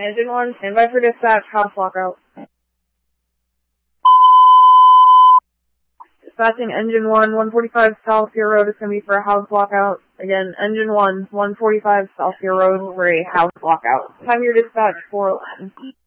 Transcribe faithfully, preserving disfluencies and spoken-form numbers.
Engine one, stand by for dispatch, house lockout. Dispatching engine one, one forty-five South Pier Road is going to be for a house lockout. Again, engine one, one forty-five South Pier Road for a house lockout. Time your dispatch, four eleven.